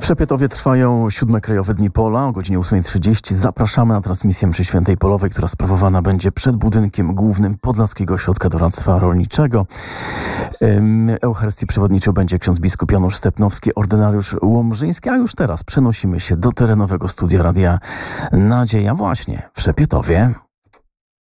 Przepietowie trwają 7 Krajowe Dni Pola o godzinie 8:30. Zapraszamy na transmisję mszy świętej polowej, która sprawowana będzie przed budynkiem głównym Podlaskiego Ośrodka Doradztwa Rolniczego. Eucharystii przewodniczył będzie ksiądz biskup Janusz Stepnowski, ordynariusz łomżyński, a już teraz przenosimy się do terenowego studia Radia Nadzieja właśnie w Przepietowie.